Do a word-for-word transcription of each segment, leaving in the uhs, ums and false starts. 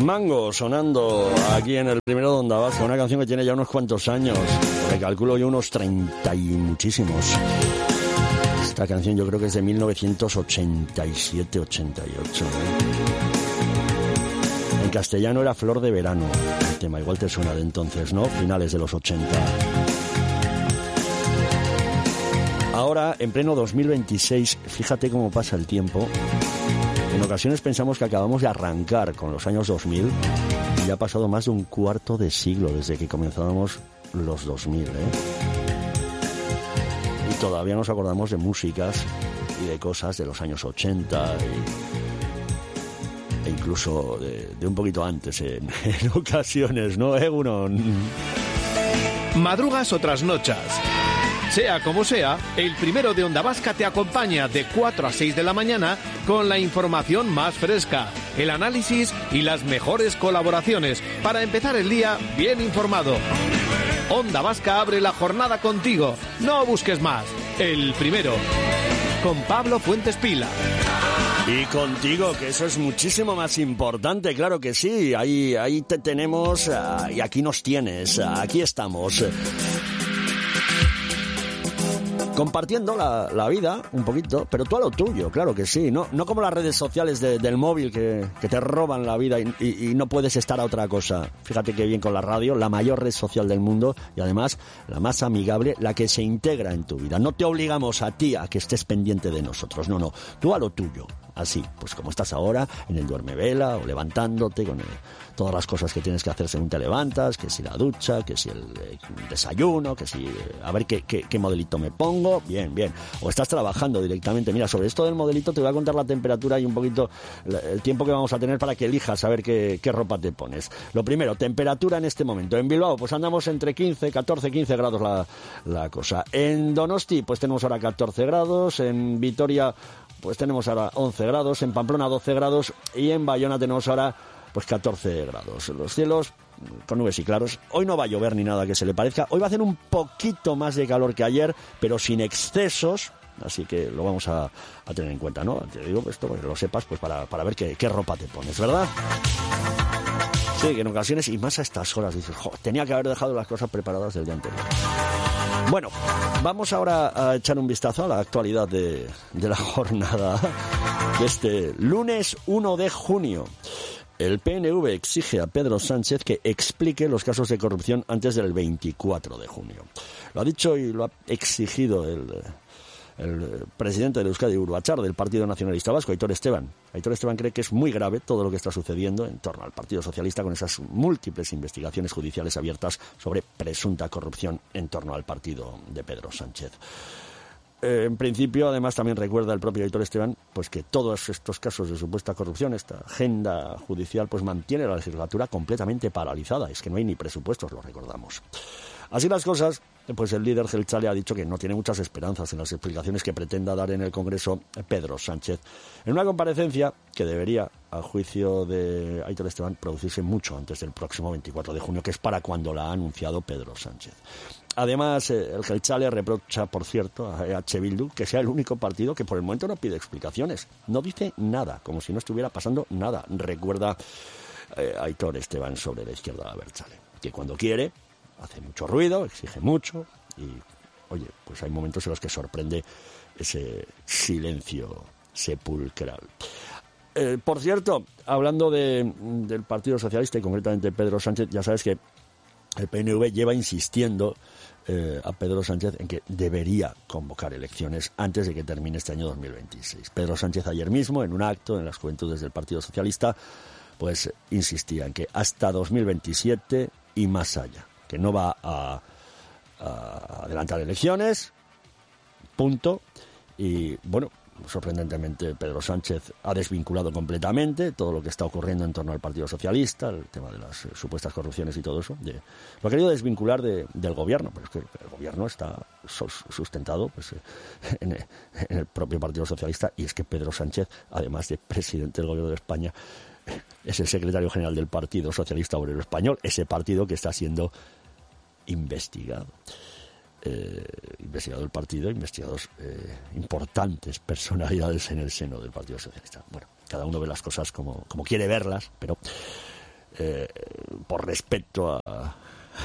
Mango sonando aquí en el primero de Onda Vasca, una canción que tiene ya unos cuantos años, le calculo yo unos treinta y muchísimos. Esta canción yo creo que es de mil novecientos ochenta y siete ochenta y ocho. ¿eh? En castellano era Flor de Verano, el tema igual te suena de entonces, ¿no? Finales de los ochenta. Ahora, en pleno dos mil veintiséis, fíjate cómo pasa el tiempo. En ocasiones pensamos que acabamos de arrancar con los años dos mil y ya ha pasado más de un cuarto de siglo desde que comenzábamos los dos mil, ¿eh? Y todavía nos acordamos de músicas y de cosas de los años ochenta y, e incluso de, de un poquito antes en, en ocasiones, ¿no, eh, uno? Madrugas o trasnochas. Sea como sea, el primero de Onda Vasca te acompaña de cuatro a seis de la mañana con la información más fresca, el análisis y las mejores colaboraciones para empezar el día bien informado. Onda Vasca abre la jornada contigo. No busques más. El primero. Con Pablo Fuentes Pila. Y contigo, que eso es muchísimo más importante, claro que sí. Ahí, ahí te tenemos y aquí nos tienes. Aquí estamos. Compartiendo la, la vida un poquito, pero tú a lo tuyo, claro que sí, no, no como las redes sociales de, del móvil que, que te roban la vida y, y, y no puedes estar a otra cosa. Fíjate qué bien con la radio, la mayor red social del mundo y además la más amigable, la que se integra en tu vida. No te obligamos a ti a que estés pendiente de nosotros, no, no, tú a lo tuyo. Así, pues como estás ahora, en el duermevela o levantándote con el, todas las cosas que tienes que hacer según te levantas, que si la ducha, que si el eh, desayuno, que si eh, a ver qué, qué, qué modelito me pongo, bien, bien. O estás trabajando directamente. Mira, sobre esto del modelito te voy a contar la temperatura y un poquito el tiempo que vamos a tener para que elijas a ver qué, qué ropa te pones. Lo primero, temperatura en este momento. En Bilbao, pues andamos entre quince, catorce, quince grados la, la cosa. En Donosti, pues tenemos ahora catorce grados. En Vitoria, pues tenemos ahora once grados, en Pamplona doce grados y en Bayona tenemos ahora pues catorce grados. Los cielos con nubes y claros. Hoy no va a llover ni nada que se le parezca. Hoy va a hacer un poquito más de calor que ayer, pero sin excesos. Así que lo vamos a, a tener en cuenta, ¿no? Te digo esto para que lo sepas, pues para, para ver qué, qué ropa te pones, ¿verdad? Sí, que en ocasiones, y más a estas horas, dices, jo, tenía que haber dejado las cosas preparadas del día anterior. Bueno, vamos ahora a echar un vistazo a la actualidad de, de la jornada de este lunes uno de junio. El P N V exige a Pedro Sánchez que explique los casos de corrupción antes del veinticuatro de junio. Lo ha dicho y lo ha exigido el, el presidente de Euskadi Uruachar, del Partido Nacionalista Vasco, Aitor Esteban. Aitor Esteban cree que es muy grave todo lo que está sucediendo en torno al Partido Socialista con esas múltiples investigaciones judiciales abiertas sobre presunta corrupción en torno al partido de Pedro Sánchez. Eh, en principio, además, también recuerda el propio Aitor Esteban pues que todos estos casos de supuesta corrupción, esta agenda judicial, pues mantiene la legislatura completamente paralizada. Es que no hay ni presupuestos, lo recordamos. Así las cosas, pues el líder Jeltzale ha dicho que no tiene muchas esperanzas en las explicaciones que pretenda dar en el Congreso Pedro Sánchez, en una comparecencia que debería, a juicio de Aitor Esteban, producirse mucho antes del próximo veinticuatro de junio, que es para cuando la ha anunciado Pedro Sánchez. Además, eh, el Jeltzale reprocha, por cierto, a E H Bildu que sea el único partido que por el momento no pide explicaciones. No dice nada, como si no estuviera pasando nada. Recuerda eh, Aitor Esteban sobre la izquierda abertzale, que cuando quiere hace mucho ruido, exige mucho y, oye, pues hay momentos en los que sorprende ese silencio sepulcral. Eh, por cierto, hablando de, del Partido Socialista y concretamente Pedro Sánchez, ya sabes que el P N V lleva insistiendo eh, a Pedro Sánchez en que debería convocar elecciones antes de que termine este año dos mil veintiséis. Pedro Sánchez ayer mismo, en un acto en las Juventudes del Partido Socialista, pues insistía en que hasta dos mil veintisiete y más allá, que no va a, a adelantar elecciones, punto. Y bueno, sorprendentemente Pedro Sánchez ha desvinculado completamente todo lo que está ocurriendo en torno al Partido Socialista, el tema de las eh, supuestas corrupciones y todo eso. De, lo ha querido desvincular de, del gobierno, pero es que el gobierno está sustentado pues, eh, en, en el propio Partido Socialista, y es que Pedro Sánchez, además de presidente del gobierno de España, es el secretario general del Partido Socialista Obrero Español, ese partido que está siendo investigado. Eh, investigado el partido, investigados eh, importantes personalidades en el seno del Partido Socialista. Bueno, cada uno ve las cosas como, como quiere verlas, pero eh, por respeto a,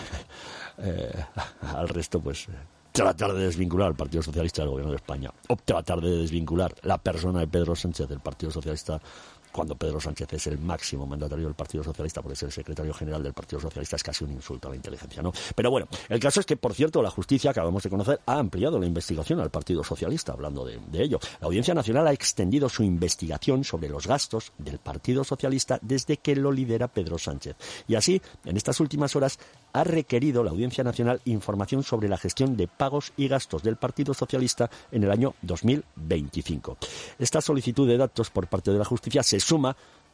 eh, al resto, pues tratar de desvincular al Partido Socialista del Gobierno de España, o tratar de desvincular la persona de Pedro Sánchez del Partido Socialista, cuando Pedro Sánchez es el máximo mandatario del Partido Socialista, porque ser secretario general del Partido Socialista es casi un insulto a la inteligencia, ¿no? Pero bueno, el caso es que, por cierto, la justicia, acabamos de conocer, ha ampliado la investigación al Partido Socialista, hablando de, de ello. La Audiencia Nacional ha extendido su investigación sobre los gastos del Partido Socialista desde que lo lidera Pedro Sánchez. Y así, en estas últimas horas, ha requerido la Audiencia Nacional información sobre la gestión de pagos y gastos del Partido Socialista en el año dos mil veinticinco. Esta solicitud de datos por parte de la justicia se suma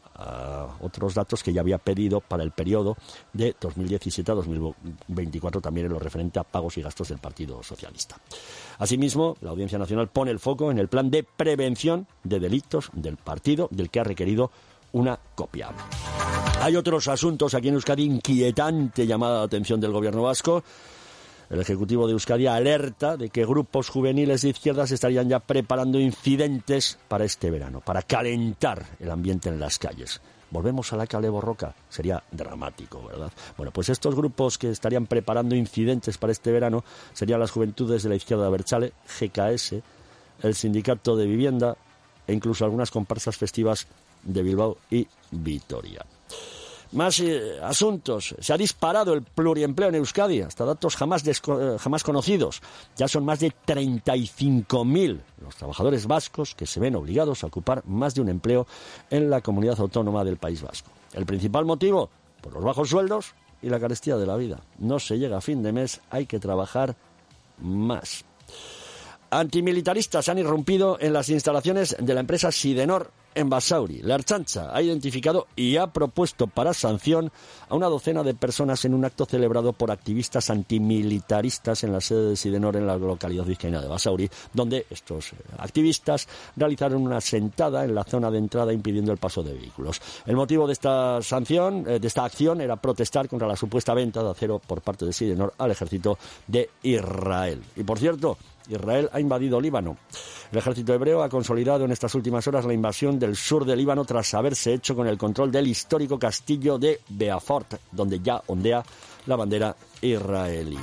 a otros datos que ya había pedido para el periodo de dos mil diecisiete a dos mil veinticuatro, también en lo referente a pagos y gastos del Partido Socialista. Asimismo, la Audiencia Nacional pone el foco en el plan de prevención de delitos del partido, del que ha requerido una copia. Hay otros asuntos aquí en Euskadi, inquietante llamada de atención del Gobierno vasco. El Ejecutivo de Euskadi alerta de que grupos juveniles de izquierdas estarían ya preparando incidentes para este verano, para calentar el ambiente en las calles. Volvemos a la Kale Borroka, sería dramático, ¿verdad? Bueno, pues estos grupos que estarían preparando incidentes para este verano serían las Juventudes de la Izquierda Abertzale, G K S, el Sindicato de Vivienda e incluso algunas comparsas festivas de Bilbao y Vitoria. Más eh, asuntos. Se ha disparado el pluriempleo en Euskadi, hasta datos jamás, desco- jamás conocidos. Ya son más de treinta y cinco mil los trabajadores vascos que se ven obligados a ocupar más de un empleo en la comunidad autónoma del País Vasco. El principal motivo, pues los bajos sueldos y la carestía de la vida. No se llega a fin de mes, hay que trabajar más. Antimilitaristas han irrumpido en las instalaciones de la empresa Sidenor en Basauri. La Ertzaintza ha identificado y ha propuesto para sanción a una docena de personas en un acto celebrado por activistas antimilitaristas en la sede de Sidenor en la localidad vizcaína de Basauri, donde estos activistas realizaron una sentada en la zona de entrada impidiendo el paso de vehículos. El motivo de esta sanción, de esta acción, era protestar contra la supuesta venta de acero por parte de Sidenor al ejército de Israel. Y por cierto, Israel ha invadido Líbano. El ejército hebreo ha consolidado en estas últimas horas la invasión del sur de Líbano tras haberse hecho con el control del histórico castillo de Beaufort, donde ya ondea la bandera israelí.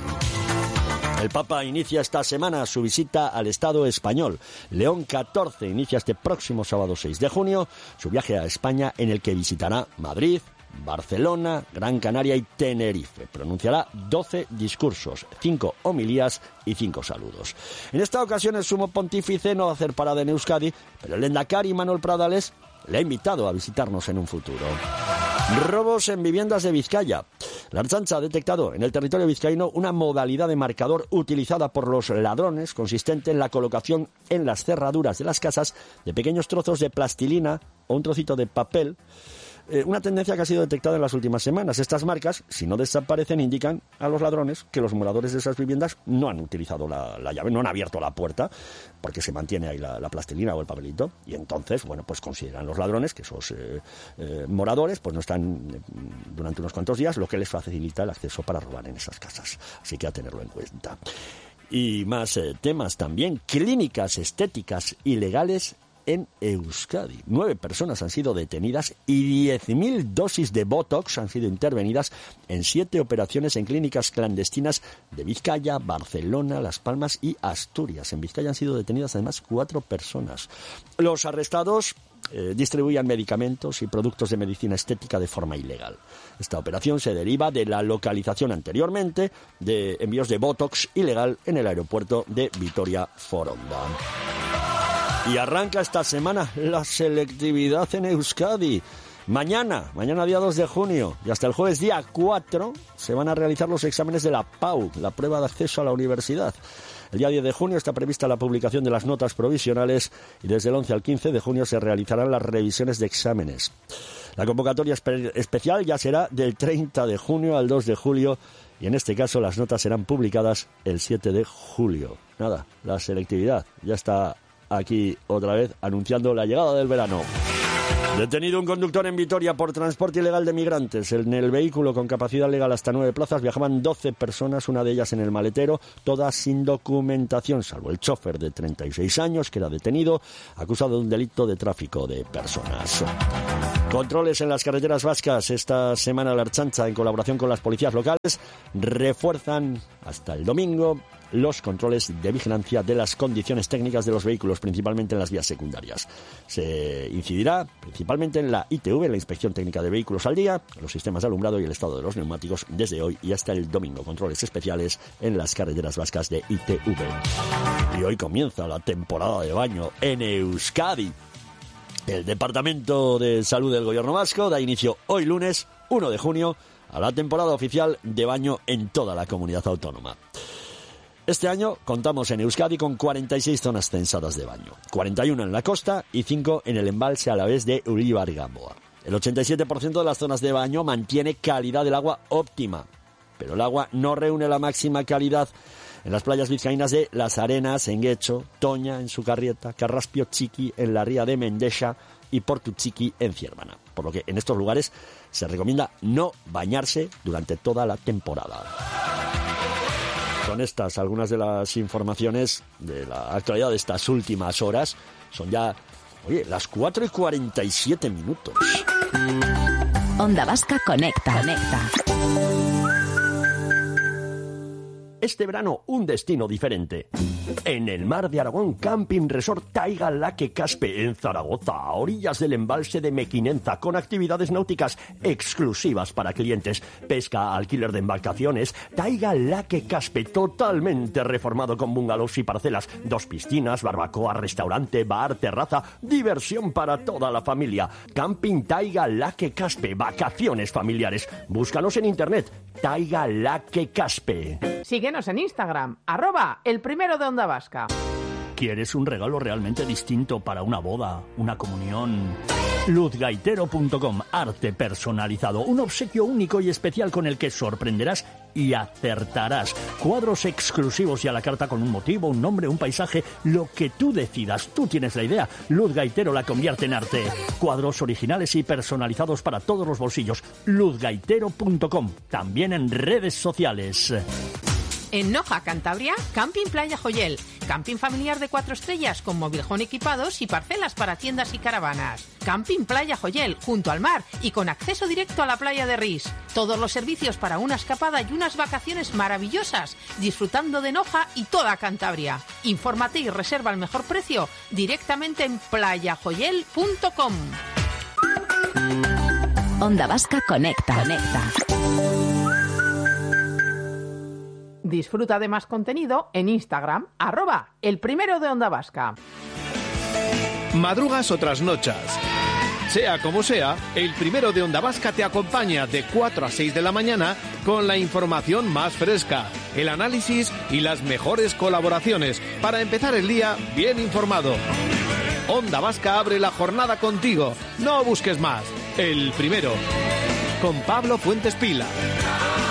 El Papa inicia esta semana su visita al Estado español. León catorce inicia este próximo sábado seis de junio su viaje a España, en el que visitará Madrid, Barcelona, Gran Canaria y Tenerife. Pronunciará doce discursos, cinco homilías y cinco saludos. En esta ocasión el sumo pontífice no va a hacer parada en Euskadi, pero el lehendakari Manuel Pradales le ha invitado a visitarnos en un futuro. Robos en viviendas de Vizcaya. La Ertzaintza ha detectado en el territorio vizcaíno una modalidad de marcador utilizada por los ladrones, consistente en la colocación en las cerraduras de las casas de pequeños trozos de plastilina o un trocito de papel. Eh, una tendencia que ha sido detectada en las últimas semanas. Estas marcas, si no desaparecen, indican a los ladrones que los moradores de esas viviendas no han utilizado la, la llave, no han abierto la puerta, porque se mantiene ahí la, la plastilina o el papelito, y entonces, bueno, pues consideran los ladrones que esos eh, eh, moradores pues no están eh, durante unos cuantos días, lo que les facilita el acceso para robar en esas casas. Así que a tenerlo en cuenta. Y más eh, temas también. Clínicas estéticas ilegales en Euskadi. Nueve personas han sido detenidas y diez mil dosis de Botox han sido intervenidas en siete operaciones en clínicas clandestinas de Vizcaya, Barcelona, Las Palmas y Asturias. En Vizcaya han sido detenidas además cuatro personas. Los arrestados eh, distribuían medicamentos y productos de medicina estética de forma ilegal. Esta operación se deriva de la localización anteriormente de envíos de Botox ilegal en el aeropuerto de Vitoria-Foronda. Y arranca esta semana la selectividad en Euskadi. Mañana, mañana día dos de junio y hasta el jueves día cuatro se van a realizar los exámenes de la P A U, la prueba de acceso a la universidad. El día diez de junio está prevista la publicación de las notas provisionales y desde el once al quince de junio se realizarán las revisiones de exámenes. La convocatoria espe- especial ya será del treinta de junio al dos de julio y en este caso las notas serán publicadas el siete de julio. Nada, la selectividad ya está aquí otra vez anunciando la llegada del verano. Detenido un conductor en Vitoria por transporte ilegal de migrantes. En el vehículo con capacidad legal hasta nueve plazas viajaban doce personas, una de ellas en el maletero, todas sin documentación, salvo el chofer de treinta y seis años, que era detenido, acusado de un delito de tráfico de personas. Controles en las carreteras vascas. Esta semana la Ertzaintza, en colaboración con las policías locales, refuerzan hasta el domingo los controles de vigilancia de las condiciones técnicas de los vehículos, principalmente en las vías secundarias. Se incidirá principalmente en la I T V, la Inspección Técnica de Vehículos al día, los sistemas de alumbrado y el estado de los neumáticos desde hoy y hasta el domingo. Controles especiales en las carreteras vascas de I T V. Y hoy comienza la temporada de baño en Euskadi. El Departamento de Salud del Gobierno vasco da inicio hoy lunes, uno de junio, a la temporada oficial de baño en toda la comunidad autónoma. Este año contamos en Euskadi con cuarenta y seis zonas censadas de baño, cuarenta y uno en la costa y cinco en el embalse Alavés de Uribarri-Gamboa. El ochenta y siete por ciento de las zonas de baño mantiene calidad del agua óptima, pero el agua no reúne la máxima calidad en las playas vizcaínas de Las Arenas, en Guecho, Toña, en Sucarrieta, Carraspio Txiki, en la ría de Mendexa y Portu Txiki, en Ciervana. Por lo que en estos lugares se recomienda no bañarse durante toda la temporada. Son estas algunas de las informaciones de la actualidad de estas últimas horas. Son ya, oye, las cuatro y cuarenta y siete minutos. Onda Vasca Conecta. Conecta. Este verano, un destino diferente. En el mar de Aragón, Camping Resort Taiga Laque Caspe, en Zaragoza, a orillas del embalse de Mequinenza, con actividades náuticas exclusivas para clientes, pesca, alquiler de embarcaciones. Taiga Laque Caspe, totalmente reformado con bungalows y parcelas, dos piscinas, barbacoa, restaurante, bar, terraza, diversión para toda la familia. Camping Taiga Laque Caspe, vacaciones familiares. Búscanos en internet, Taiga Laque Caspe. Síguenos en Instagram, arroba el primero de Onda Vasca. ¿Quieres un regalo realmente distinto para una boda, una comunión? luz gaitero punto com, arte personalizado, un obsequio único y especial con el que sorprenderás y acertarás. Cuadros exclusivos y a la carta con un motivo, un nombre, un paisaje, lo que tú decidas. Tú tienes la idea, Luz Gaitero la convierte en arte. Cuadros originales y personalizados para todos los bolsillos. luz gaitero punto com, también en redes sociales. En Noja, Cantabria, Camping Playa Joyel. Camping familiar de cuatro estrellas con mobilhome equipados y parcelas para tiendas y caravanas. Camping Playa Joyel, junto al mar y con acceso directo a la playa de Ris. Todos los servicios para una escapada y unas vacaciones maravillosas, disfrutando de Noja y toda Cantabria. Infórmate y reserva el mejor precio directamente en playa joyel punto com. Onda Vasca Conecta. Conecta. Disfruta de más contenido en Instagram, arroba el primero de Onda Vasca. Madrugas o trasnochas. Sea como sea, el primero de Onda Vasca te acompaña de cuatro a seis de la mañana con la información más fresca, el análisis y las mejores colaboraciones para empezar el día bien informado. Onda Vasca abre la jornada contigo. No busques más. El primero. Con Pablo Fuentes Pila.